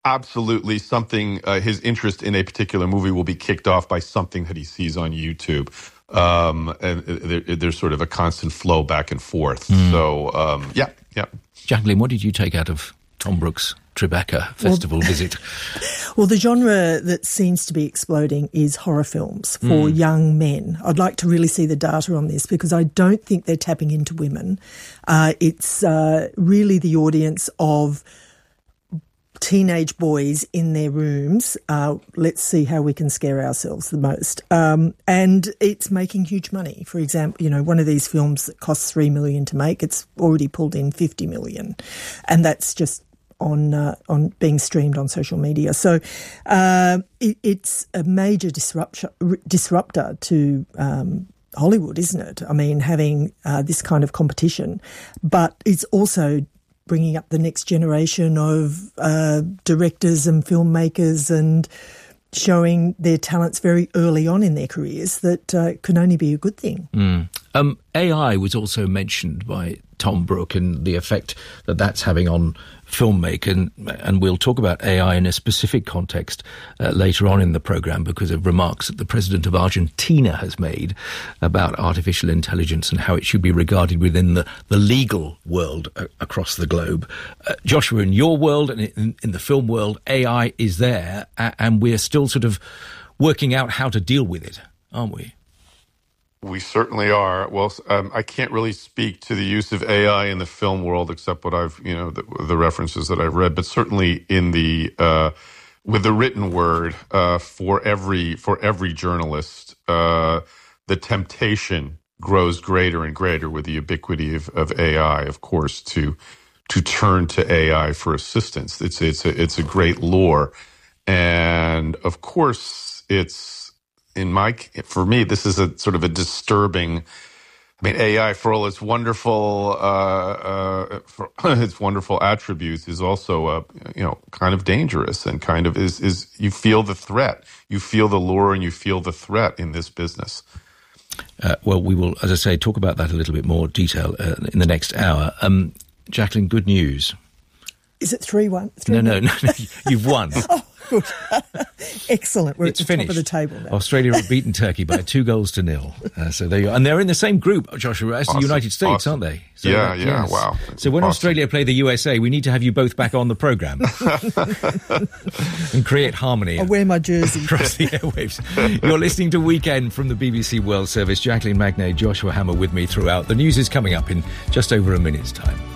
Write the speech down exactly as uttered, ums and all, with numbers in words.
Absolutely. Something, uh, his interest in a particular movie will be kicked off by something that he sees on YouTube. Um, and there, there's sort of a constant flow back and forth. Mm. So, um, yeah, yeah. Jacqueline, what did you take out of Tom Brooks' Tribeca festival well, visit? Well, the genre that seems to be exploding is horror films for mm. young men. I'd like to really see the data on this because I don't think they're tapping into women. Uh, it's uh, really the audience of teenage boys in their rooms. Uh, let's see how we can scare ourselves the most. Um, and it's making huge money. For example, you know, one of these films that costs three million dollars to make, it's already pulled in fifty million dollars. And that's just on uh, on being streamed on social media. So uh, it, it's a major disruption, disruptor to um, Hollywood, isn't it? I mean, having uh, this kind of competition. But it's also bringing up the next generation of uh, directors and filmmakers and showing their talents very early on in their careers that uh, can only be a good thing. Mm. Um, A I was also mentioned by Tom Brooke and the effect that that's having on filmmaking, and, and we'll talk about A I in a specific context uh, later on in the programme because of remarks that the president of Argentina has made about artificial intelligence and how it should be regarded within the, the legal world uh, across the globe. Uh, Joshua, in your world and in, in the film world, A I is there uh, and we're still sort of working out how to deal with it, aren't we? We certainly are. Well, um, I can't really speak to the use of A I in the film world, except what I've, you know, the, the references that I've read. But certainly in the uh, with the written word, uh, for every for every journalist, uh, the temptation grows greater and greater with the ubiquity of, of A I. Of course, to to turn to A I for assistance. It's it's a, it's a great lure, and of course, it's. In my, for me, this is a sort of a disturbing. I mean, A I, for all its wonderful, uh, uh, for its wonderful attributes, is also, uh, you know, kind of dangerous and kind of is is. You feel the threat, you feel the lure, and you feel the threat in this business. Uh, well, we will, as I say, talk about that a little bit more detail uh, in the next hour. Um, Jacqueline, good news. Is it three one? No, no, no, no. You've won. Oh. Good. Excellent. We're it's at the finished. top of the table now. Australia have beaten Turkey by two goals to nil. Uh, so there you are. And they're in the same group, Joshua, as awesome. the United States, awesome. aren't they? So yeah, that, yeah, yes. wow. So when awesome. Australia play the U S A, we need to have you both back on the programme and create harmony. I'll wear my jersey. Across the airwaves. You're listening to Weekend from the B B C World Service. Jacqueline Magnay, Joshua Hammer with me throughout. The news is coming up in just over a minute's time.